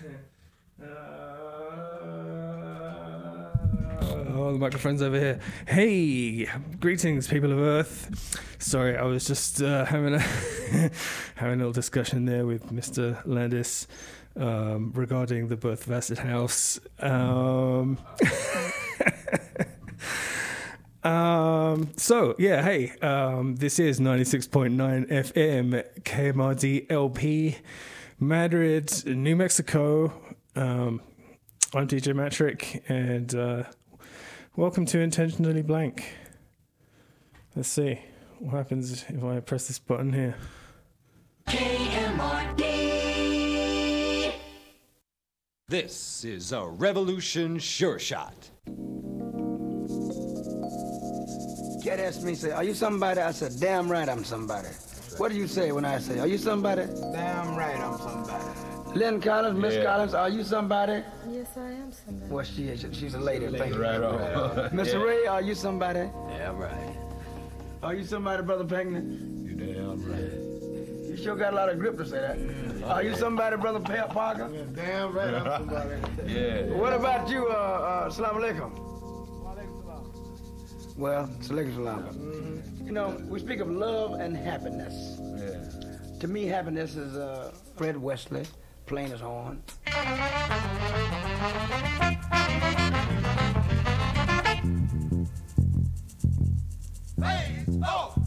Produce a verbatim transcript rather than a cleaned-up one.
Uh, oh, the microphone's over here. Hey, greetings, people of Earth. Sorry, I was just uh, having a having a little discussion there with Mister Landis um, regarding the birth of Acid House. Um, um, so yeah, hey, um, this is ninety-six point nine F M K M R D L P, Madrid, New Mexico. Um, I'm D J Matrick, and uh, welcome to Intentionally Blank. Let's see what happens if I press this button here. K M R D. This is a Revolution Sure Shot. Cat asked me, say, are you somebody? I said, damn right I'm somebody. What do you say when I say, are you somebody? Damn right I'm somebody. Lynn Collins, Miss yeah. Collins, are you somebody? Yes, I am somebody. Well, she is. She's a lady. lady. Thank you. Right on. Mister Yeah. Ray, are you somebody? Yeah, right. Are you somebody, Brother Pinckney? You damn right. You sure got a lot of grip to say that. Yeah. Are you somebody, Brother Pa- Parker? Yeah, damn right I'm somebody. Yeah. What about you, uh, uh, Salam Alaikum? Well, Salaikum Salam. Mm-hmm. You know, we speak of love and happiness. Yeah. To me, happiness is uh, Fred Wesley, playing his horn. Hey, oh.